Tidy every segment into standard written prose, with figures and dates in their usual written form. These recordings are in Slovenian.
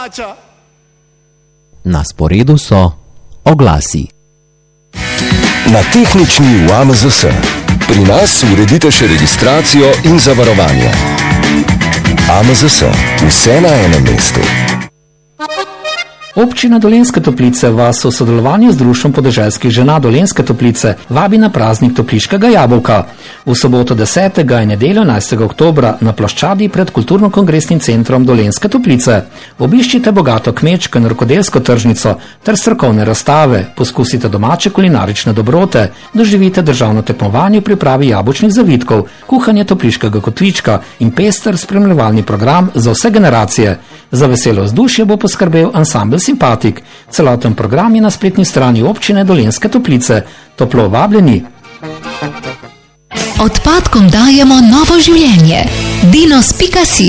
plača. Na sporedu so oglasi. Na tehnični v AMZS. Pri nas uredite še registracijo in zavarovanje. AMZS. Vse na enem mestu. Občina Dolenjske Toplice vas v sodelovanju z Društvom podeželskih žena Dolenjske Toplice vabi na praznik topliškega jabolka. V soboto 10. in nedeljo 11. oktobra na ploščadi pred Kulturno-kongresnim centrom Dolenjske Toplice. Obiščite bogato kmečko in rokodelsko tržnico ter strokovne razstave, poskusite domače kulinarične dobrote, doživite državno tekmovanje v pripravi jabolčnih zavitkov, kuhanje topliškega kotlička in pester spremljevalni program za vse generacije. Za veselo vzdušje bo poskrbel ansambel Simpatik. Celoten program je na spletni strani občine Dolenjske Toplice. Toplo vabljeni. Odpadkom dajemo novo življenje. Dinos.si.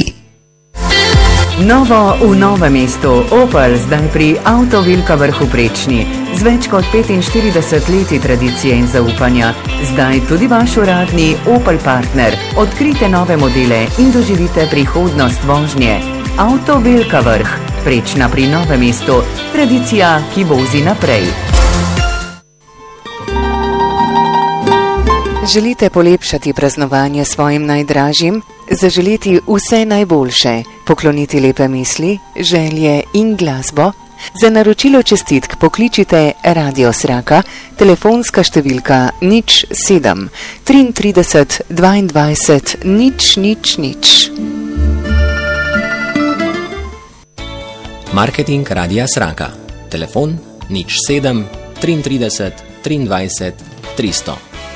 Novo v Novem mestu. Opel zdaj pri Avto Vilka Vrh v Prečni. Z več kot 45 leti tradicije in zaupanja. Zdaj tudi vaš uradni Opel partner. Odkrite nove modele in doživite prihodnost vožnje. Avto Vilka Vrh, Prečna pri Novem mestu, tradicija, ki vozi naprej. Želite polepšati praznovanje svojim najdražjim? Zaželiti vse najboljše, pokloniti lepe misli, želje in glasbo? Za naročilo čestitk pokličite Radio Sraka, telefonska številka 07 33 22 000. Marketing Radia Sraka. Telefon 07 33 23 300.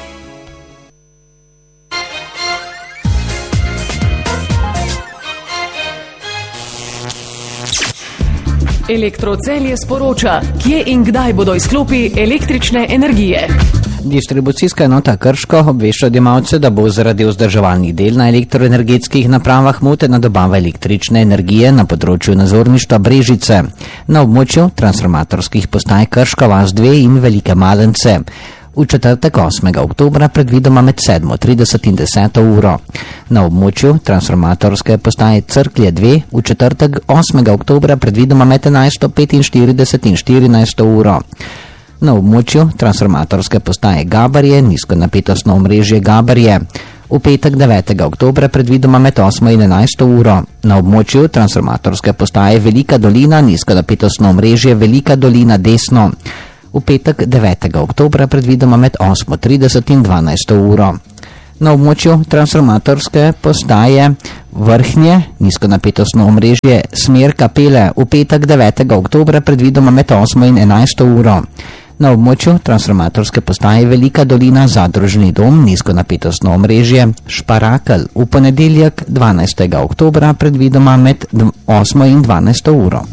Elektrocelje sporoča, kje in kdaj bodo izklopi električne energije. Distribucijska enota Krško obvešča odjemalce, da bo zaradi vzdrževalnih del na elektroenergetskih napravah motena dobava električne energije na področju nazorništva Brežice, na območju transformatorskih postaj Krška vas 2 in Velike Malence. V četrtek 8. oktobra predvidoma med 7:30 in 10. uro. Na območju transformatorske postaje Crklje 2 v četrtek 8. oktobra predvidoma med 11:45 in 14. uro. Na območju transformatorske postaje Gabarje, nizkonapetostno omrežje Gabarje. V petek 9. oktobra predvidoma med 8 in 11. uro. Na območju transformatorske postaje Velika Dolina, nizkonapetostno omrežje Velika Dolina desno. V petek 9. oktobra predvidoma med 8:30 in 12. uro. Na območju transformatorske postaje Vrhnje, nizkonapetostno omrežje smer Kapele. V petek 9. oktobra predvidoma med 8 in 11. uro. Na območju transformatorske postaje Velika Dolina Zadružni dom, nizkonapetostno omrežje Šparakel. V ponedeljek 12. oktobra predvidoma med 8 in 12. uro.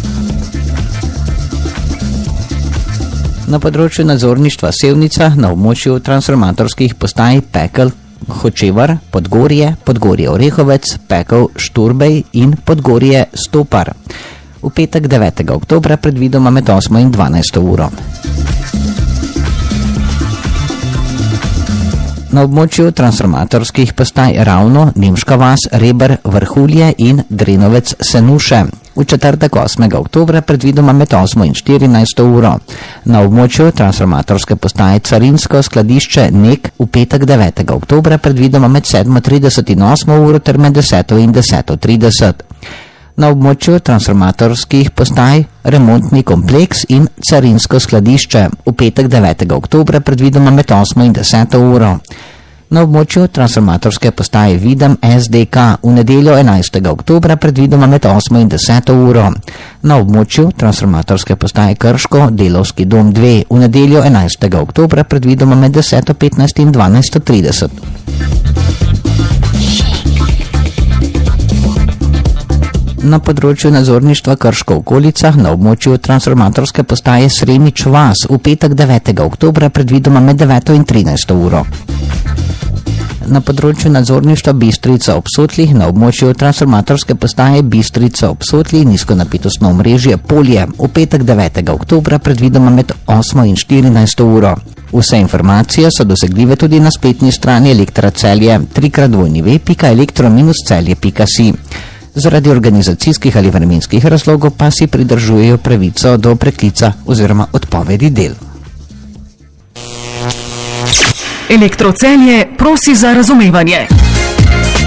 Na področju nadzorništva Sevnica na območju transformatorskih postaj Pekel Hočevar, Podgorje, Podgorje Orehovec, Pekel Šturbej in Podgorje Stopar. V petek 9. oktobra predvidoma med 8 in 12. uro. Na območju transformatorskih postaj Ravno, Nemška vas, Reber, Vrhulje in Drenovec Senuše. V četrtek 8. oktobra predvidoma med 8 in 14. uro. Na območju transformatorske postaje Carinsko skladišče Nek v petek 9. oktobra predvidoma med 7:30 in 8. uro ter med 10 in 10:30. Na območju transformatorskih postaj Remontni kompleks in Carinsko skladišče v petek 9. oktobra predvidoma med 8 in 10. uro. Na območju transformatorske postaje Videm SDK v nedeljo 11. oktobra predvidoma med 8 in 10. uro. Na območju transformatorske postaje Krško Delovski dom 2 v nedeljo 11. oktobra predvidoma med 10:15 in 12:30. Na področju nadzorništva Krško okolicah na območju transformatorske postaje Sremič vas v petek 9. oktobra predvidoma med 9 in 13. uro. Na področju nadzorništva Bistrica ob Sotli na območju transformatorske postaje Bistrica ob Sotli nizkonapetostno omrežje Polje v petek 9. oktobra predvidoma med 8 in 14. uro. Vse informacije so dosegljive tudi na spletni strani Elektra Celje www.elektro-celje.si. Zaradi organizacijskih ali vremenskih razlogov pa si pridržujejo pravico do preklica oziroma odpovedi del. Elektrocelje prosi za razumevanje.